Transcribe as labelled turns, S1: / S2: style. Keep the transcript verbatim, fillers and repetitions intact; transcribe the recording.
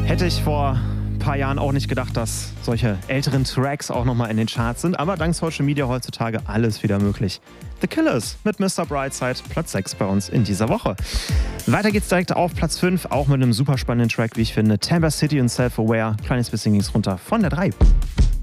S1: Hätte ich vor ein paar Jahren auch nicht gedacht, dass solche älteren Tracks auch nochmal in den Charts sind, aber dank Social Media heutzutage alles wieder möglich. The Killers mit Mister Brightside, Platz sechs bei uns in dieser Woche. Weiter geht's direkt auf Platz fünf, auch mit einem super spannenden Track, wie ich finde. Timber City und Self-Aware. Kleines bisschen ging's runter von der drei.